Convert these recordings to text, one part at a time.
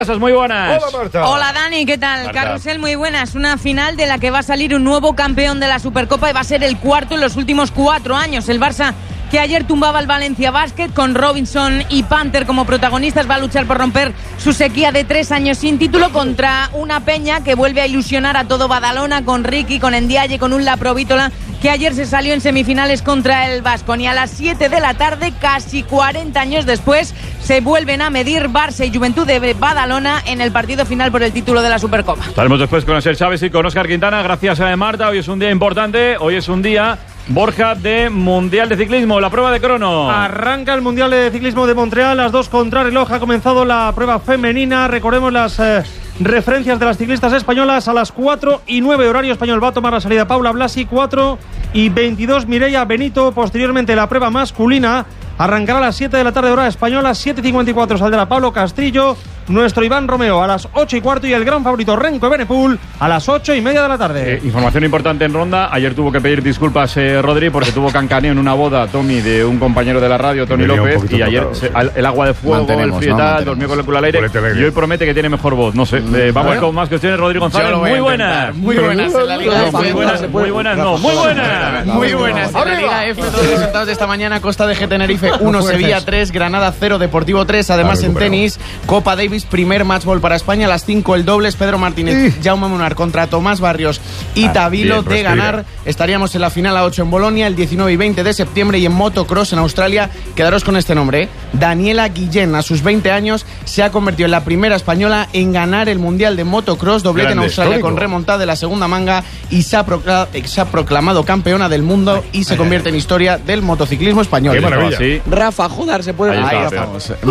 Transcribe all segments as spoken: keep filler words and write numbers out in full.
Muy buenas. Hola, Marta. Hola, Dani, ¿qué tal? Marta. Carrusel, muy buenas. Una final de la que va a salir un nuevo campeón de la Supercopa y va a ser el cuarto en los últimos cuatro años. El Barça, que ayer tumbaba al Valencia Basket con Robinson y Panther como protagonistas, va a luchar por romper su sequía de tres años sin título contra una Peña que vuelve a ilusionar a todo Badalona con Ricky, con Ndiaye, con un Laprovítola que ayer se salió en semifinales contra el Baskonia. A las siete de la tarde, casi cuarenta años después, se vuelven a medir Barça y Juventud de Badalona en el partido final por el título de la Supercopa. Estaremos después con Asier Chávez y con Óscar Quintana. Gracias a Marta. Hoy es un día importante. Hoy es un día, Borja, de Mundial de Ciclismo, la prueba de crono. Arranca el Mundial de Ciclismo de Montreal, las dos contrarreloj. Ha comenzado la prueba femenina. Recordemos las eh, referencias de las ciclistas españolas. A las cuatro y nueve, horario español, va a tomar la salida Paula Blasi. cuatro y veintidós, Mireia Benito. Posteriormente la prueba masculina arrancará a las siete de la tarde, hora española. Siete y cincuenta y cuatro saldrá Pablo Castrillo. Nuestro Iván Romeo a las ocho y cuarto y el gran favorito Renko Evenepoel a las ocho y media de la tarde. Eh, información importante en ronda. Ayer tuvo que pedir disculpas eh, Rodri porque tuvo cancaneo en una boda, Tommy, de un compañero de la radio, Tony López, y ayer se, al, el agua de fuego, el frío y tal, dormió con el culo al aire y hoy promete que tiene mejor voz. No sé. Eh, vamos con más cuestiones. Rodri González, muy buenas. Muy buenas en la Liga F. Muy buenas, muy buenas, no, muy buenas. Muy buenas en la Liga F. Todos los resultados de esta mañana: Costa de G Tenerife uno, Sevilla tres, Granada cero, Deportivo tres. Además en tenis, Copa Davis, primer match ball para España. A las cinco el dobles, Pedro Martínez, sí. Jaume Munar contra Tomás Barrios y ah, Tabilo. Bien, de ganar, estaríamos en la final a ocho en Bolonia el diecinueve y veinte de septiembre. Y en motocross en Australia, quedaros con este nombre, ¿eh? Daniela Guillén, a sus veinte años, se ha convertido en la primera española en ganar el Mundial de Motocross, doblete Grande, en Australia histórico. Con remontada de la segunda manga, y se ha, procla- se ha proclamado campeona del mundo y se convierte en historia del motociclismo español. Qué maravilla. Sí. Rafa Judar se puede... Ahí está,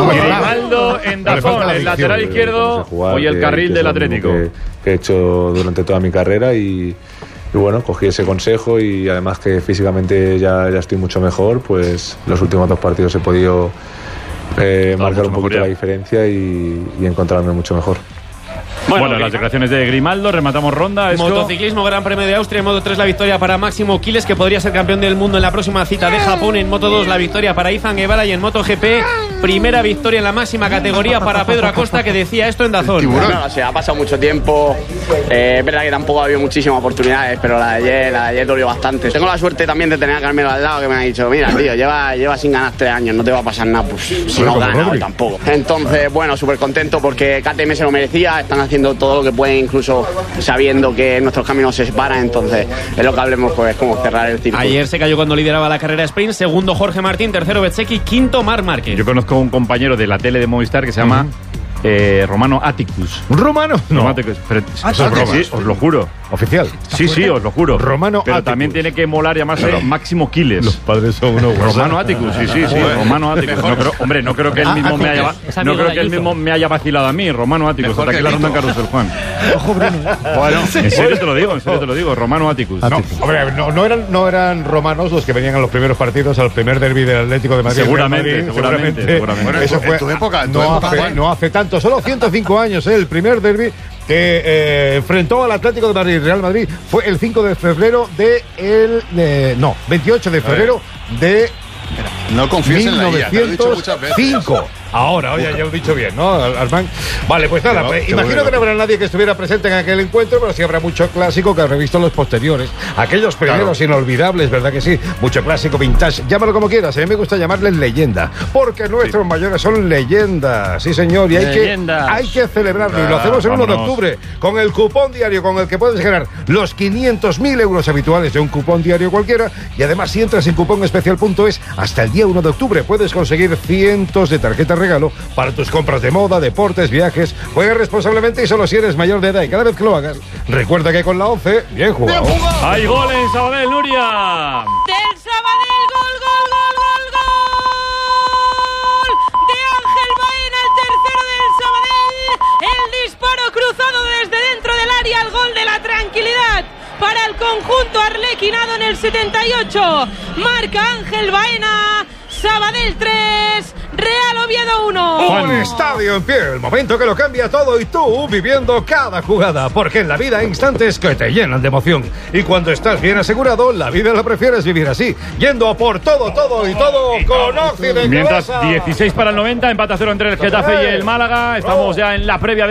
Grimaldo en Dazón, el lateral izquierdo, hoy el carril del Atlético. Que, que he hecho durante toda mi carrera y, y bueno, cogí ese consejo y además que físicamente ya, ya estoy mucho mejor, pues los últimos dos partidos he podido eh, marcar un poquito la diferencia y, y encontrarme mucho mejor. Bueno, bueno, las declaraciones de Grimaldo, rematamos ronda. Esto... Motociclismo, Gran Premio de Austria. En Moto tres, la victoria para Máximo Quiles, que podría ser campeón del mundo en la próxima cita de Japón. En Moto dos, la victoria para Izan Guevara. Y en MotoGP, primera victoria en la máxima categoría para Pedro Acosta, que decía esto en Dazón. No, o sea, ha pasado mucho tiempo. Eh, es verdad que tampoco ha habido muchísimas oportunidades, pero la de ayer, la de ayer dolió bastante. Tengo la suerte también de tener a Carmelo al lado, que me ha dicho: mira, tío, lleva, lleva sin ganar tres años, no te va a pasar nada, pues si no ganas hoy tampoco. Entonces, bueno, súper contento porque K T M se lo merecía. Están haciendo todo lo que pueden, incluso sabiendo que nuestros caminos se separan. Entonces es lo que hablemos, pues como cerrar el círculo. Ayer se cayó cuando lideraba la carrera sprint. Segundo Jorge Martín, tercero Bezzecchi, quinto Marc Márquez. Yo conozco a un compañero de la tele de Movistar que se llama uh-huh. eh, Romano Atticus. ¿Romano? No, no Atticus, pero, ah, eso es broma. Sí, os lo juro. ¿Oficial? Sí, sí, os lo juro. Romano Pero Atticus. También tiene que molar llamarse claro. Máximo Quiles. Los padres son unos Romano Atticus, sí, sí, sí. Romano Atticus. No creo, hombre, no creo que él mismo, ah, me, haya, no creo que él mismo me haya vacilado a mí, Romano Atticus. Hasta aquí la ronda en Carrusel, Juan. Ojo, Bruno. Bueno, en serio te lo digo, en serio te lo digo. Romano Atticus. No, hombre, no, no, eran, no eran romanos los que venían a los primeros partidos, al primer derbi del Atlético de Madrid. Seguramente, Madrid, seguramente, seguramente. seguramente. Bueno, eso fue, en tu época, en tu no, época, hace, no hace tanto, solo ciento cinco años, ¿eh? El primer derbi que eh, enfrentó al Atlético de Madrid, Real Madrid, fue el cinco de febrero de el de, no, veintiocho de febrero de no confíes en la I A, te lo he dicho muchas veces. cinco. Ahora, oye, ya lo he dicho bien, ¿no, Armán? Vale, pues nada, pues, imagino que no habrá nadie que estuviera presente en aquel encuentro, pero sí habrá mucho clásico que habrá visto los posteriores. Aquellos primeros claro. inolvidables, ¿verdad que sí? Mucho clásico, vintage, llámalo como quieras. A mí me gusta llamarles leyenda, porque nuestros sí. mayores son leyendas, sí señor, y hay que, hay que celebrarlo. Ah, y lo hacemos el uno de octubre, con el cupón diario con el que puedes ganar los quinientos mil euros habituales de un cupón diario cualquiera. Y además, si entras en cupón especial punto es, hasta el día uno de octubre puedes conseguir cientos de tarjetas regalo para tus compras de moda, deportes, viajes. Juega responsablemente y solo si eres mayor de edad. Y cada vez que lo hagas, recuerda que con la once, bien jugado. Bien jugado. ¡Hay gol en Sabadell, Nuria! Del Sabadell, gol, gol, gol, gol, gol de Ángel Baena, el tercero del Sabadell. El disparo cruzado desde dentro del área, el gol de la tranquilidad para el conjunto arlequinado en el setenta y ocho. Marca Ángel Baena. Sabadell tres, Real Oviedo Oviedo uno. Un estadio en pie, el momento que lo cambia todo y tú viviendo cada jugada, porque en la vida hay instantes que te llenan de emoción y cuando estás bien asegurado, la vida la prefieres vivir así, yendo a por todo, todo y todo con Occidentalosa. Mientras dieciséis para el noventa, empate a cero entre el Getafe y el Málaga. Estamos ya en la previa